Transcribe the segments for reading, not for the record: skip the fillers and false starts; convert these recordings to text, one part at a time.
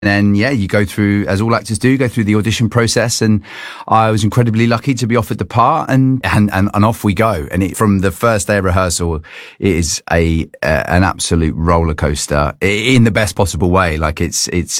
then, you go through, as all actors do, go through the audition process. And I was incredibly lucky to be offered the part, and off we go. And from the first day of rehearsal, it is an absolute roller coaster in the best possible way. Like I'm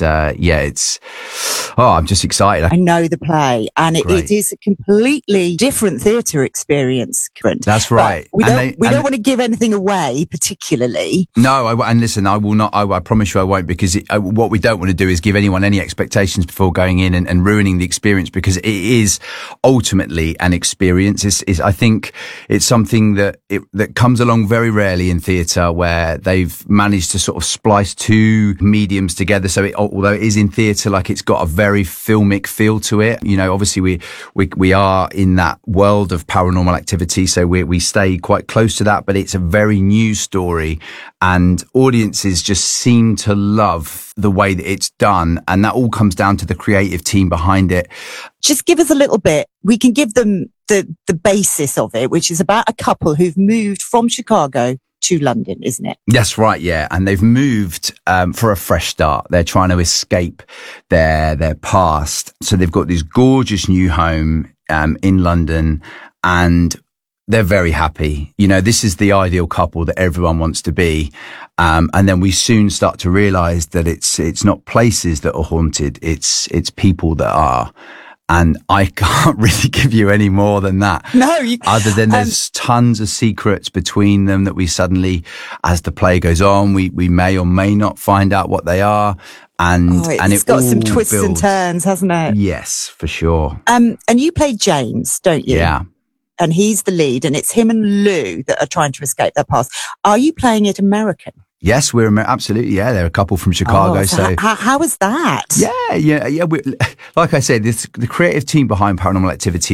just excited. I know the play, and it is a completely different theatre experience. That's right. But we don't want to give anything away, particularly. No, and listen, I will not. I promise you, I won't, because what we don't want to do is give anyone any expectations before going in and ruining the experience, because it is ultimately an experience. I think it's something that comes along very rarely in theatre, where they've managed to sort of splice two mediums together. So although it is in theatre, like, it's got a very filmic feel to it. You know, obviously we are in that world of Paranormal Activity, so we stay quite close to that, but it's a very new story, and audiences just seem to love the way that it's done, and that all comes down to the creative team behind it. Just give us a little bit. We can give them the basis of it, which is about a couple who've moved from Chicago to London, isn't it? That's right, yeah. And they've moved for a fresh start. They're trying to escape their past. So they've got this gorgeous new home in London, and they're very happy. You know, this is the ideal couple that everyone wants to be. And then we soon start to realize that it's not places that are haunted. It's people that are. And I can't really give you any more than that. No. Other than there's tons of secrets between them that we suddenly, as the play goes on, we may or may not find out what they are. And it's got some twists and turns, hasn't it? Yes, for sure. And you play James, don't you? Yeah. And he's the lead, and it's him and Lou that are trying to escape their past. Are you playing it American? Yes, we're absolutely. Yeah, they're a couple from Chicago. So how was that? Yeah. Like I said, the creative team behind Paranormal Activity,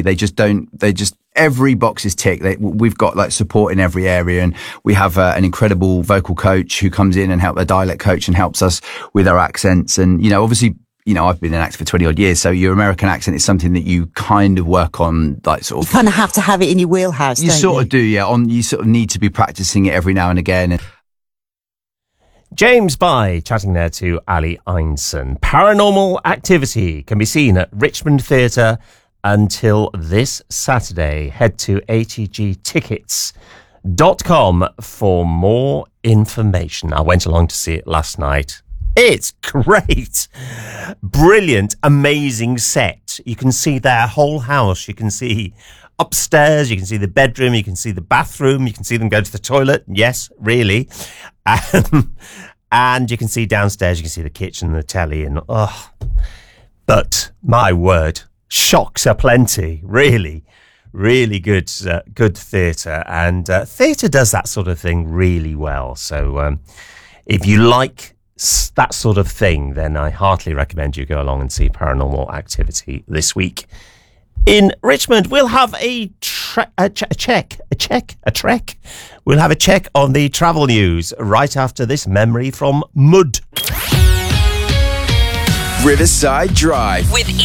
every box is ticked. We've got like support in every area, and we have an incredible vocal coach who comes in and a dialect coach and helps us with our accents. And, you know, obviously, you know, I've been an actor for 20 odd years, so your American accent is something that you kind of work on, like sort of. You kind of have to have it in your wheelhouse. You sort of do, yeah. You sort of need to be practicing it every now and again. James By chatting there to Ali Einson. Paranormal Activity can be seen at Richmond Theatre until this Saturday. Head to atgtickets.com for more information. I went along to see it last night. It's great. Brilliant, amazing set. You can see their whole house. You can see upstairs, you can see the bedroom, you can see the bathroom, you can see them go to the toilet. Yes, really. And you can see downstairs, you can see the kitchen and the telly. But my word, shocks aplenty. Really, really good theatre. And theatre does that sort of thing really well. So if you like that sort of thing, then I heartily recommend you go along and see Paranormal Activity this week in Richmond. We'll have a trek. We'll have a check on the travel news right after this memory from Mud. Riverside Drive with